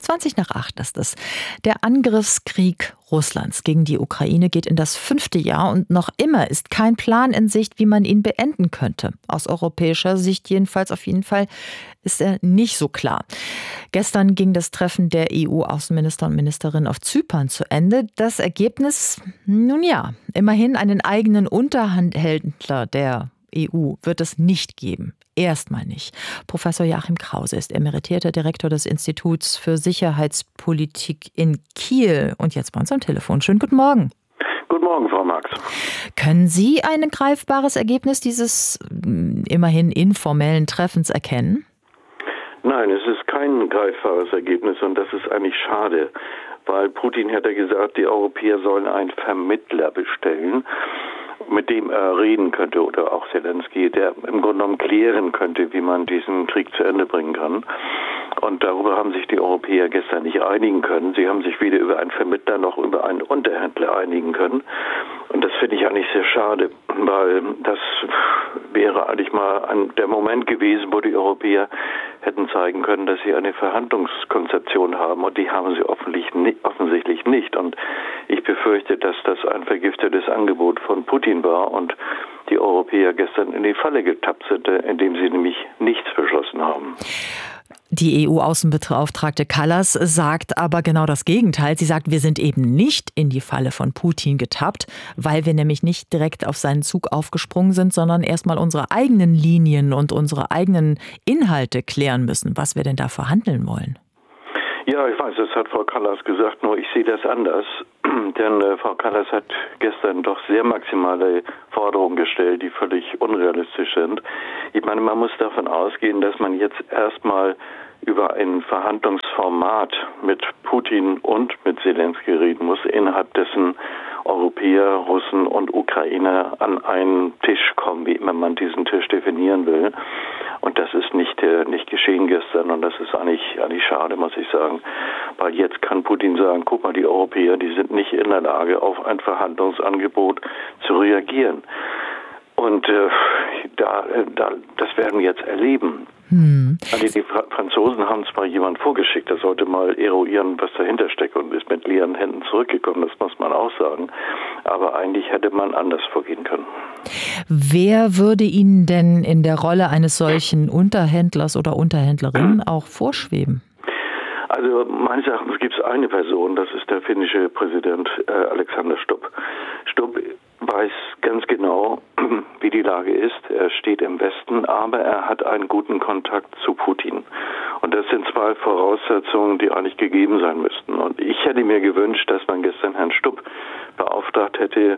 7:20 ist es. Der Angriffskrieg Russlands gegen die Ukraine geht in das 5. Jahr und noch immer ist kein Plan in Sicht, wie man ihn beenden könnte. Aus europäischer Sicht jedenfalls auf jeden Fall ist er nicht so klar. Gestern ging das Treffen der EU-Außenminister und Ministerinnen auf Zypern zu Ende. Das Ergebnis, nun ja, immerhin einen eigenen Unterhändler der EU wird es nicht geben. Erstmal nicht. Professor Joachim Krause ist emeritierter Direktor des Instituts für Sicherheitspolitik in Kiel und jetzt bei uns am Telefon. Schönen guten Morgen. Guten Morgen, Frau Marx. Können Sie ein greifbares Ergebnis dieses immerhin informellen Treffens erkennen? Nein, es ist kein greifbares Ergebnis und das ist eigentlich schade, weil Putin hätte gesagt, die Europäer sollen einen Vermittler bestellen, mit dem er reden könnte, oder auch Zelensky, der im Grunde genommen klären könnte, wie man diesen Krieg zu Ende bringen kann. Und darüber haben sich die Europäer gestern nicht einigen können. Sie haben sich weder über einen Vermittler noch über einen Unterhändler einigen können. Und das finde ich eigentlich sehr schade, weil das wäre eigentlich mal der Moment gewesen, wo die Europäer hätten zeigen können, dass sie eine Verhandlungskonzeption haben. Und die haben sie offensichtlich nicht. Und ich befürchte, dass das ein vergiftetes Angebot von Putin war und die Europäer gestern in die Falle getappt sind, indem sie nämlich nichts beschlossen haben. Die EU-Außenbeauftragte Kallas sagt aber genau das Gegenteil. Sie sagt, wir sind eben nicht in die Falle von Putin getappt, weil wir nämlich nicht direkt auf seinen Zug aufgesprungen sind, sondern erstmal unsere eigenen Linien und unsere eigenen Inhalte klären müssen, was wir denn da verhandeln wollen. Ja, ich weiß, das hat Frau Kallas gesagt, nur ich sehe das anders. Denn Frau Kallas hat gestern doch sehr maximale Forderungen gestellt, die völlig unrealistisch sind. Ich meine, man muss davon ausgehen, dass man jetzt erstmal über ein Verhandlungsformat mit Putin und mit Zelensky reden muss, innerhalb dessen Europäer, Russen und Ukrainer an einen Tisch kommen, wie immer man diesen Tisch definieren will. Und das ist nicht geschehen gestern und das ist eigentlich schade, muss ich sagen. Weil jetzt kann Putin sagen, guck mal, die Europäer, die sind nicht in der Lage, auf ein Verhandlungsangebot zu reagieren. Und das werden wir jetzt erleben. Also die Franzosen haben zwar jemand vorgeschickt, der sollte mal eruieren, was dahinter steckt und ist mit leeren Händen zurückgekommen, das muss man auch sagen. Aber eigentlich hätte man anders vorgehen können. Wer würde Ihnen denn in der Rolle eines solchen Unterhändlers oder Unterhändlerin auch vorschweben? Also meines Erachtens gibt es eine Person, das ist der finnische Präsident Alexander Stubb. Stubb weiß ganz genau, wie die Lage ist. Er steht im Westen, aber er hat einen guten Kontakt zu Putin. Und das sind zwei Voraussetzungen, die eigentlich gegeben sein müssten. Und ich hätte mir gewünscht, dass man gestern Herrn Stubb beauftragt hätte,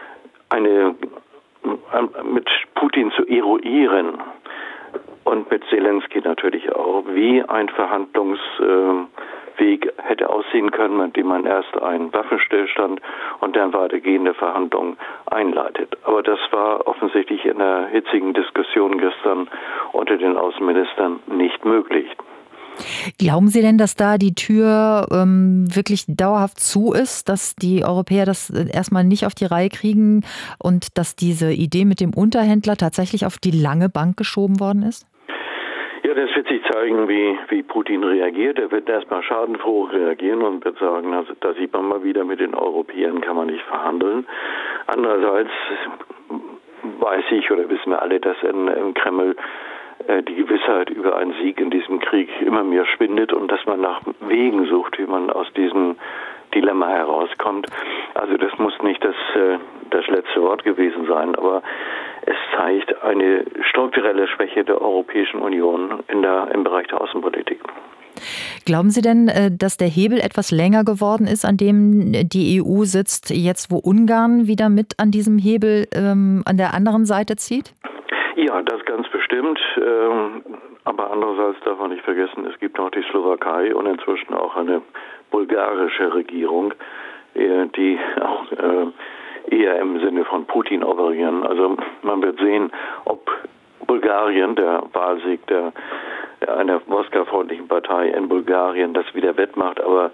mit Putin zu eruieren und mit Zelensky natürlich auch, wie ein Verhandlungsweg hätte aussehen können, mit dem man erst einen Waffenstillstand und dann weitergehende Verhandlungen einleitet. Aber das war offensichtlich in der hitzigen Diskussion gestern unter den Außenministern nicht möglich. Glauben Sie denn, dass da die Tür wirklich dauerhaft zu ist, dass die Europäer das erstmal nicht auf die Reihe kriegen und dass diese Idee mit dem Unterhändler tatsächlich auf die lange Bank geschoben worden ist? Ja, das wird sich zeigen, wie Putin reagiert. Er wird erstmal schadenfroh reagieren und wird sagen, also, da sieht man mal wieder, mit den Europäern kann man nicht verhandeln. Andererseits weiß ich oder wissen wir alle, dass im Kreml die Gewissheit über einen Sieg in diesem Krieg immer mehr schwindet und dass man nach Wegen sucht, wie man aus diesem Dilemma herauskommt. Also das muss nicht das letzte Wort gewesen sein, aber es zeigt eine strukturelle Schwäche der Europäischen Union im Bereich der Außenpolitik. Glauben Sie denn, dass der Hebel etwas länger geworden ist, an dem die EU sitzt, jetzt wo Ungarn wieder mit an diesem Hebel an der anderen Seite zieht? Ja, das ganz bestimmt. Aber andererseits darf man nicht vergessen, es gibt noch die Slowakei und inzwischen auch eine bulgarische Regierung, die auch eher im Sinne von Putin operieren. Also man wird sehen, ob Bulgarien, der Wahlsieg einer Moskau-freundlichen Partei in Bulgarien, das wieder wettmacht. Aber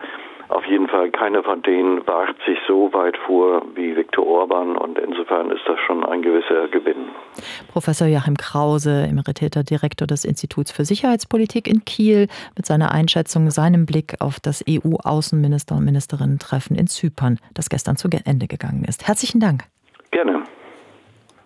auf jeden Fall keiner von denen wagt sich so weit vor wie Viktor Orban und insofern ist das schon ein gewisser Gewinn. Professor Joachim Krause, emeritierter Direktor des Instituts für Sicherheitspolitik in Kiel, mit seiner Einschätzung, seinem Blick auf das EU-Außenminister- und Ministerinnen-Treffen in Zypern, das gestern zu Ende gegangen ist. Herzlichen Dank. Gerne.